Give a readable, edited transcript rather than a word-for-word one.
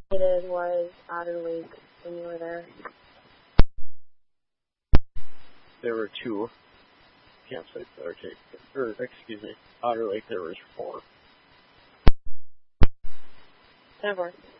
It was Otter Lake when you were there. There were 2 campsites that were taken. Or, excuse me, Otter Lake there was 4. Never.